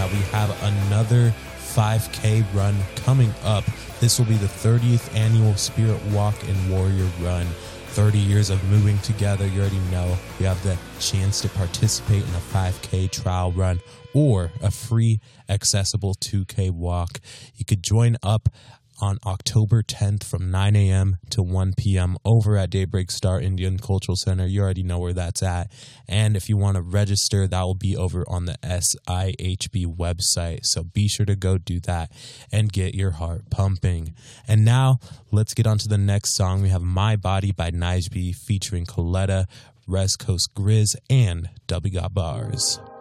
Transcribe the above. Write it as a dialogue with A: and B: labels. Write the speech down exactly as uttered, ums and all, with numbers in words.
A: that we have another five K run coming up. This will be the thirtieth annual Spirit Walk and Warrior Run. thirty years of moving together. You already know we have the chance to participate in a five K trial run or a free accessible two K walk. You could join up on October tenth from nine a.m. to one p.m. over at Daybreak Star Indian Cultural Center. You already know where that's at. And if you want to register, that will be over on the S I H B website. So be sure to go do that and get your heart pumping. And now let's get on to the next song. We have My Body by Nijbe featuring Coletta, West Coast Grizz, and W Got Bars.